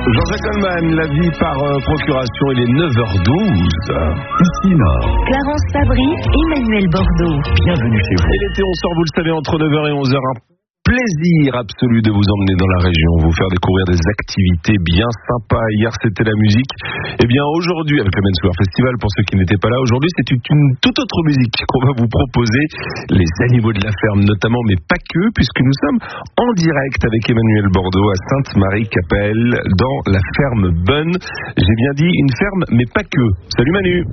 Jean-Jacques Goldman, la vie par procuration, il est 9h12. Ici Nord. Clarence Fabry, Emmanuel Bordeaux. Bienvenue chez vous. Et l'été, on sort, vous le savez, entre 9h et 11h. Plaisir absolu de vous emmener dans la région, vous faire découvrir des activités bien sympas. Hier c'était la musique, et bien aujourd'hui avec le Menswear Festival, pour ceux qui n'étaient pas là, aujourd'hui c'est une toute autre musique qu'on va vous proposer, les animaux de la ferme notamment, mais pas que, puisque nous sommes en direct avec Emmanuel Bordeaux à Sainte-Marie-Capelle dans la ferme Bonne. J'ai bien dit une ferme mais pas que. Salut Manu.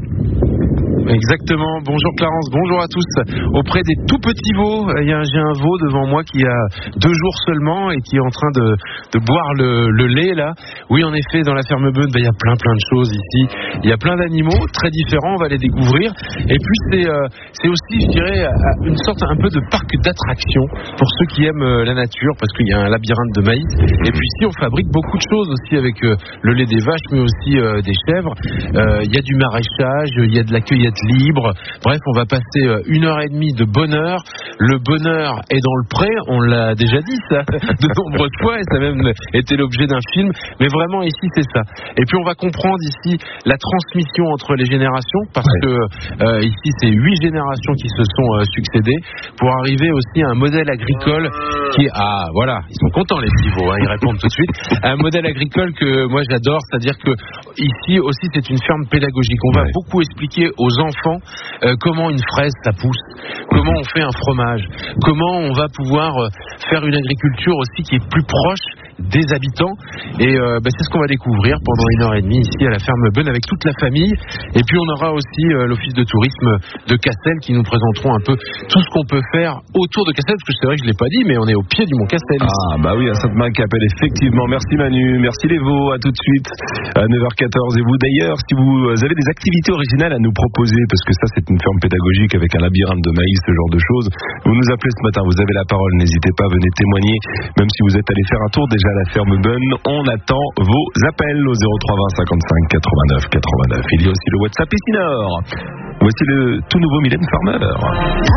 Exactement, bonjour Clarence, bonjour à tous. Auprès des tout petits veaux, j'ai un veau devant moi qui a 2 jours seulement et qui est en train de boire le lait là. Oui, en effet, dans la ferme Bonne, il y a plein de choses ici. Il y a plein d'animaux très différents, on va les découvrir. Et puis c'est aussi, je dirais, une sorte un peu de parc d'attraction pour ceux qui aiment la nature, parce qu'il y a un labyrinthe de maïs. Et puis ici, on fabrique beaucoup de choses aussi avec le lait des vaches, mais aussi des chèvres. Il y a du maraîchage, il y a de la cueillette libre. Bref, on va passer 1h30 de bonheur. Le bonheur est dans le pré, on l'a déjà dit ça de nombreuses fois, et ça a même été l'objet d'un film, mais vraiment ici c'est ça. Et puis on va comprendre ici la transmission entre les générations, parce que ici c'est 8 générations qui se sont succédées, pour arriver aussi à un modèle agricole qui est... Ah voilà, ils sont contents les petits veaux, ils répondent tout de suite. Un modèle agricole que moi j'adore, c'est-à-dire que ici aussi c'est une ferme pédagogique. On va beaucoup expliquer aux enfants comment une fraise ça pousse, comment on fait un fromage, comment on va pouvoir faire une agriculture aussi qui est plus proche des habitants, et c'est ce qu'on va découvrir pendant 1h30 ici à la ferme Bonne avec toute la famille. Et puis on aura aussi l'office de tourisme de Castel qui nous présenteront un peu tout ce qu'on peut faire autour de Castel, parce que c'est vrai que je ne l'ai pas dit, mais on est au pied du Mont Castel ici. Ah bah oui, à Sainte-Marie-Capelle, effectivement. Merci Manu, merci les veaux, à tout de suite à 9h14. Et vous d'ailleurs, si vous avez des activités originales à nous proposer, parce que ça c'est une ferme pédagogique avec un labyrinthe de maïs, ce genre de choses, vous nous appelez ce matin, vous avez la parole, n'hésitez pas, venez témoigner, même si vous êtes allé faire un tour déjà à la ferme Bonne, on attend vos appels au 03 20 55 89 89. Il y a aussi le WhatsApp ici Nord. Voici le tout nouveau Mylène Farmer.